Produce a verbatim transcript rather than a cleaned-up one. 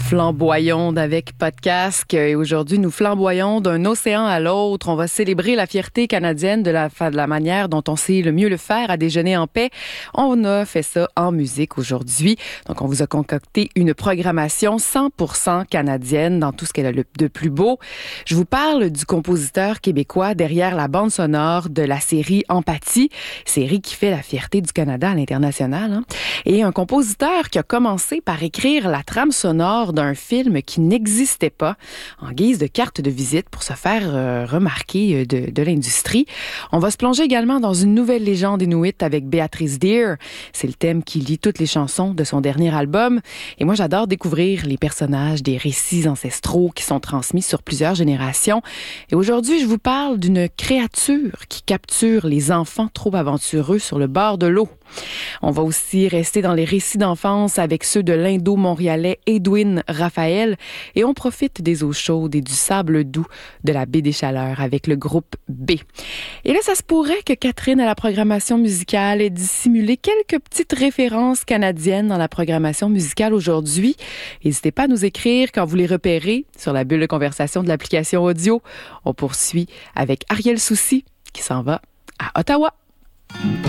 Flamboyons avec Podcast. Et aujourd'hui, nous flamboyons d'un océan à l'autre. On va célébrer la fierté canadienne de la, de la manière dont on sait le mieux le faire à déjeuner en paix. On a fait ça en musique aujourd'hui. Donc, on vous a concocté une programmation cent pour cent canadienne dans tout ce qu'elle a de plus beau. Je vous parle du compositeur québécois derrière la bande sonore de la série Empathie, série qui fait la fierté du Canada à l'international. Hein? Et un compositeur qui a commencé par écrire la trame sonore d'un film qui n'existait pas en guise de carte de visite pour se faire euh, remarquer de, de l'industrie. On va se plonger également dans une nouvelle légende inuite avec Béatrice Deer. C'est le thème qui lie toutes les chansons de son dernier album. Et moi, j'adore découvrir les personnages des récits ancestraux qui sont transmis sur plusieurs générations. Et aujourd'hui, je vous parle d'une créature qui capture les enfants trop aventureux sur le bord de l'eau. On va aussi rester dans les récits d'enfance avec ceux de l'indo-montréalais Edwin Raphaël et on profite des eaux chaudes et du sable doux de la baie des Chaleurs avec le groupe B. Et là, ça se pourrait que Catherine, à la programmation musicale, ait dissimulé quelques petites références canadiennes dans la programmation musicale aujourd'hui. N'hésitez pas à nous écrire quand vous les repérez sur la bulle de conversation de l'application audio. On poursuit avec Ariel Soucy qui s'en va à Ottawa.